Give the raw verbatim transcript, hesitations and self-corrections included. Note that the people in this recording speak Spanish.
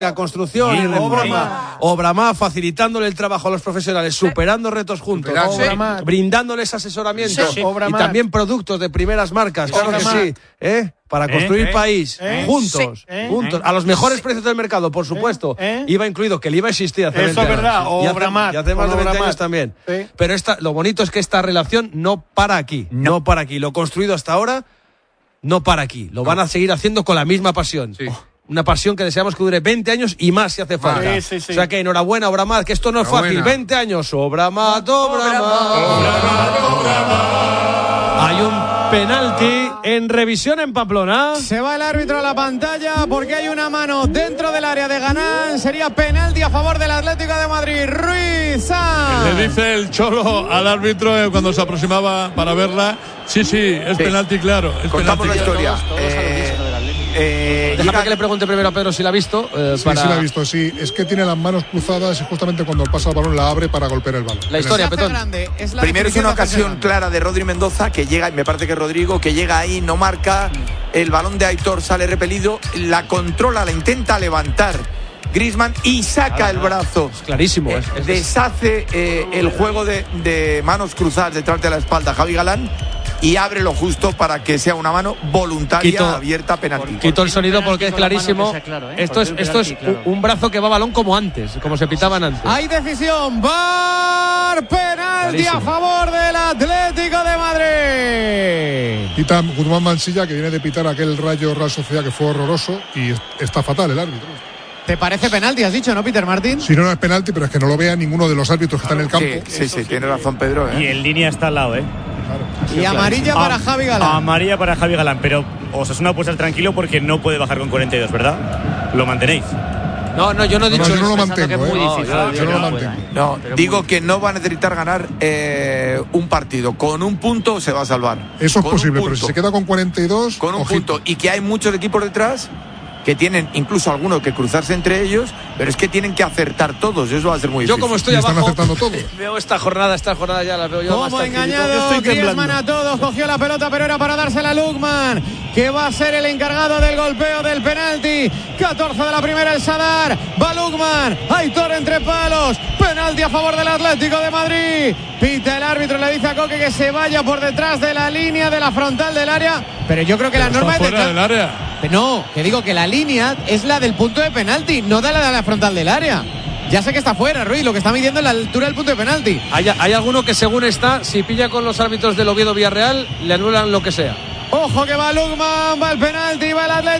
La construcción y reforma, obra más, facilitándole el trabajo a los profesionales, superando retos juntos, obra brindándoles asesoramiento sí, sí. y también productos de primeras marcas, claro obra que más. sí, ¿eh? para construir ¿Eh? país, ¿Eh? juntos, sí. juntos, a los mejores precios del mercado, por supuesto. ¿Eh? IVA incluido, que el IVA existía hace Eso es verdad, años. obra hace, más. Y hace más de veinte años también. ¿Sí? Pero esta, lo bonito es que esta relación no para aquí, no, no para aquí. Lo construido hasta ahora no para aquí. Lo no. van a seguir haciendo con la misma pasión. Sí. Oh. Una pasión que deseamos que dure veinte años y más si hace falta. Sí, sí, sí. O sea que enhorabuena, Obramat, que esto no es fácil. veinte años, Obramat, Obramat. Hay un penalti en revisión en Pamplona. Se va el árbitro a la pantalla porque hay una mano dentro del área de Ganán. Sería penalti a favor del Atlético de Madrid. Ruiz Sanz. Le dice el Cholo al árbitro cuando se aproximaba para verla. Sí, sí, es sí. penalti, claro. Es Contamos penalti, la historia. Todos, todos eh, eh, Déjame llega... que le pregunte primero a Pedro si la ha visto. Eh, sí, para... sí la ha visto, sí. Es que tiene las manos cruzadas y justamente cuando pasa el balón la abre para golpear el balón. La historia, Petón. Es la Primero es una ocasión clara de Rodri Mendoza que llega, me parece que Rodrigo, que llega ahí, no marca. El balón de Aitor sale repelido, la controla, la intenta levantar Griezmann y saca claro, el brazo. Es clarísimo. Eh, es, es, deshace eh, el juego de, de manos cruzadas detrás de la espalda Javi Galán y abre lo justo para que sea una mano voluntaria quito, abierta penalti. Quito el sonido porque es clarísimo. Claro, ¿eh? Esto es, esto es claro. un brazo que va a balón como antes, como se pitaban antes. Hay decisión. V A R, penalti clarísimo. a favor del Atlético de Madrid. Pita Guzmán Mansilla, que viene de pitar aquel Rayo Real Sociedad que fue horroroso y está fatal el árbitro. ¿Te parece penalti, has dicho, no, Peter Martín? Sí, no, no es penalti, pero es que no lo vea ninguno de los árbitros que están en el campo. Sí, sí, sí, tiene razón Pedro. ¿eh? Y en línea está al lado, ¿eh? Claro. Y amarilla para Javi Galán. Amarilla para Javi Galán, pero Osasuna puede estar tranquilo porque no puede bajar con cuarenta y dos, ¿verdad? ¿Lo mantenéis? No, no, yo no he dicho no, yo no eso. lo mantengo, Es muy ¿eh? difícil. No, yo no lo mantengo. No, digo que no va a necesitar ganar eh, un partido. Con un punto se va a salvar. Eso es con posible, pero si se queda con cuarenta y dos... Con un ojito. punto. Y que hay muchos equipos detrás que tienen incluso algunos que cruzarse entre ellos, pero es que tienen que acertar todos, eso va a ser muy yo difícil. Como estoy y abajo, están acertando todos. Veo esta jornada, esta jornada ya la veo yo. Como engañado, Griezmann a todos, cogió la pelota, pero era para dársela a Lukman, que va a ser el encargado del golpeo del penalti. catorce de la primera el Sadar, va Lukman, Aitor entre palos, penalti a favor del Atlético de Madrid. Pita el árbitro, le dice a Coque que se vaya por detrás de la línea de la frontal del área, pero yo creo que pero la norma es fuera de... del área. No, que digo que la línea es la del punto de penalti, no de la de la frontal del área. Ya sé que está fuera, Ruiz, lo que está midiendo es la altura del punto de penalti. Hay, hay alguno que según está, si pilla con los árbitros del Oviedo Villarreal, le anulan lo que sea. Ojo que va Lukman, va el penalti, va el Atlético.